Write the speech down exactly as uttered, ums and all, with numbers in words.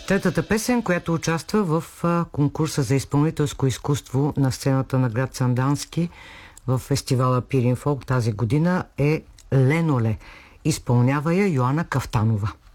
Третата песен, която участва в а, конкурса за изпълнителско изкуство на сцената на град Сандански в фестивала Пирин Фолк тази година, е Леноле. Изпълнява я Йоана Кафтанова.